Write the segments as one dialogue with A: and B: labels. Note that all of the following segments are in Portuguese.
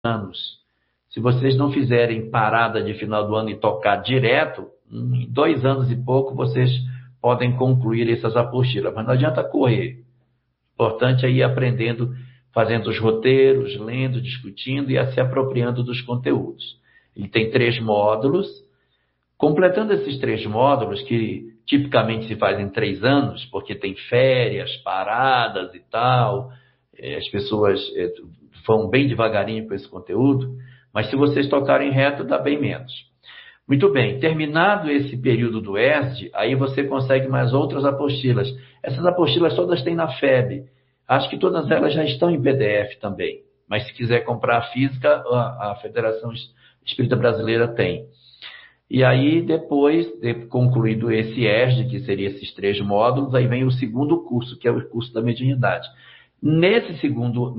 A: anos. Se vocês não fizerem parada de final do ano e tocar direto, em 2 anos e pouco vocês podem concluir essas apostilas. Mas não adianta correr. O importante é ir aprendendo, fazendo os roteiros, lendo, discutindo e se apropriando dos conteúdos. Ele tem 3 módulos. Completando esses 3 módulos, que tipicamente se faz em 3 anos, porque tem férias, paradas e tal, as pessoas vão bem devagarinho com esse conteúdo, mas se vocês tocarem reto, dá bem menos. Muito bem, terminado esse período do ESD, aí você consegue mais outras apostilas. Essas apostilas todas têm na FEB. Acho que todas elas já estão em PDF também. Mas se quiser comprar a física, a Federação Espírita Brasileira tem. E aí, depois de concluído esse ESD, que seria esses 3 módulos, aí vem o segundo curso, que é o curso da mediunidade. Nesse segundo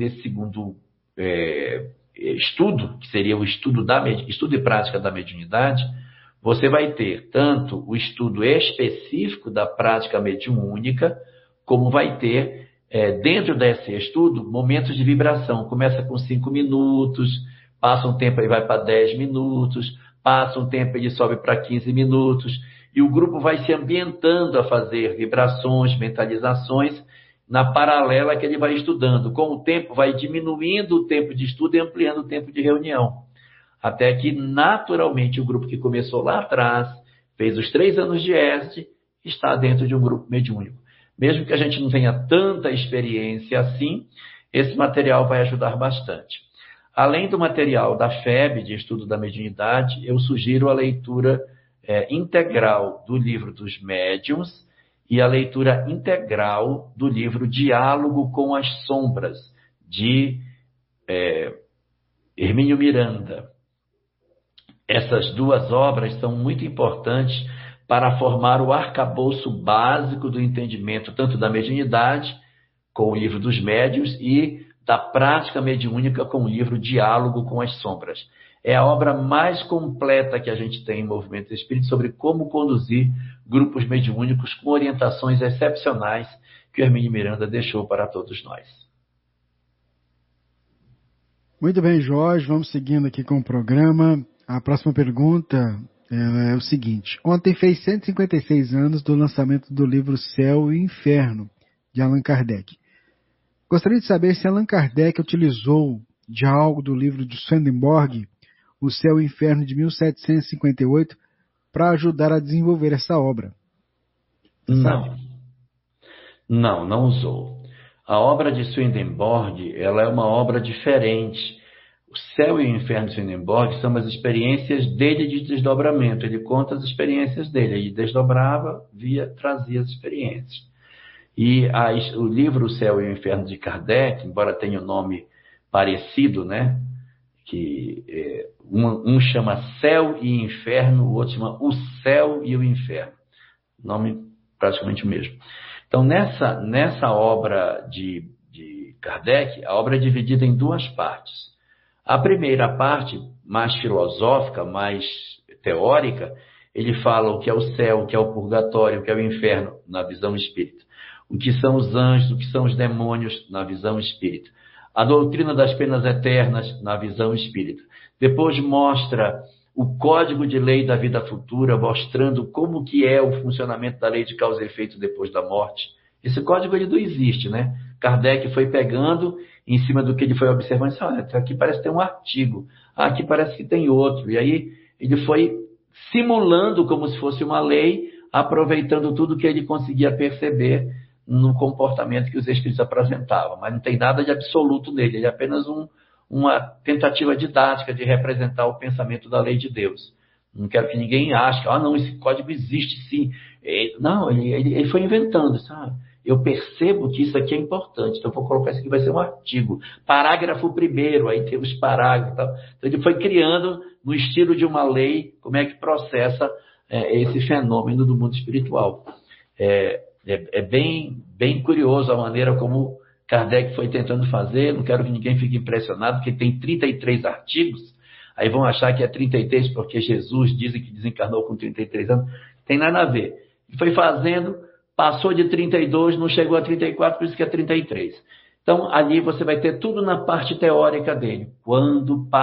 A: estudo, que seria o estudo e prática da mediunidade, você vai ter tanto o estudo específico da prática mediúnica, como vai ter, dentro desse estudo, momentos de vibração. Começa com 5 minutos, passa um tempo e vai para 10 minutos, passa um tempo e ele sobe para 15 minutos, e o grupo vai se ambientando a fazer vibrações, mentalizações, na paralela que ele vai estudando. Com o tempo, vai diminuindo o tempo de estudo e ampliando o tempo de reunião. Até que, naturalmente, o grupo que começou lá atrás, fez os 3 anos de ESD, está dentro de um grupo mediúnico. Mesmo que a gente não tenha tanta experiência assim, esse material vai ajudar bastante. Além do material da FEB, de estudo da mediunidade, eu sugiro a leitura integral do livro dos médiuns e a leitura integral do livro Diálogo com as Sombras, de Hermínio Miranda. Essas 2 obras são muito importantes para formar o arcabouço básico do entendimento tanto da mediunidade, com o livro dos médiuns, e da prática mediúnica com o livro Diálogo com as Sombras. É a obra mais completa que a gente tem em Movimento Espírita sobre como conduzir grupos mediúnicos com orientações excepcionais que o Hermínio Miranda deixou para todos nós.
B: Muito bem, Jorge, vamos seguindo aqui com o programa. A próxima pergunta é o seguinte. Ontem fez 156 anos do lançamento do livro Céu e Inferno, de Allan Kardec. Gostaria de saber se Allan Kardec utilizou de algo do livro de Swedenborg, O Céu e o Inferno, de 1758, para ajudar a desenvolver essa obra.
A: Não usou. A obra de Swedenborg, ela é uma obra diferente. O Céu e o Inferno de Swedenborg são as experiências dele de desdobramento. Ele conta as experiências dele. Ele desdobrava, trazia as experiências. E o livro O Céu e o Inferno de Kardec, embora tenha um nome parecido, né? Que um chama Céu e Inferno, o outro chama O Céu e o Inferno. Nome praticamente o mesmo. Então, nessa obra de Kardec, a obra é dividida em 2 partes. A primeira parte, mais filosófica, mais teórica, ele fala o que é o céu, o que é o purgatório, o que é o inferno, na visão espírita. O que são os anjos, o que são os demônios, na visão espírita. A doutrina das penas eternas, na visão espírita. Depois mostra o código de lei da vida futura, mostrando como que é o funcionamento da lei de causa e efeito depois da morte. Esse código ele não existe, né? Kardec foi pegando em cima do que ele foi observando e disse, olha, aqui parece que tem um artigo, aqui parece que tem outro. E aí ele foi simulando como se fosse uma lei, aproveitando tudo que ele conseguia perceber no comportamento que os espíritos apresentavam. Mas não tem nada de absoluto nele, ele é apenas uma tentativa didática de representar o pensamento da lei de Deus. Não quero que ninguém ache, não, esse código existe sim. Não, ele foi inventando, sabe? Eu percebo que isso aqui é importante, então eu vou colocar isso aqui, vai ser um artigo. Parágrafo 1º, aí tem os parágrafos e tal. Então ele foi criando, no estilo de uma lei, como é que processa esse fenômeno do mundo espiritual. É bem curioso a maneira como Kardec foi tentando fazer. Não quero que ninguém fique impressionado, porque tem 33 artigos, aí vão achar que é 33 porque Jesus dizem que desencarnou com 33 anos. Tem nada a ver. Ele foi fazendo, passou de 32, não chegou a 34, por isso que é 33. Então, ali você vai ter tudo na parte teórica dele. Quando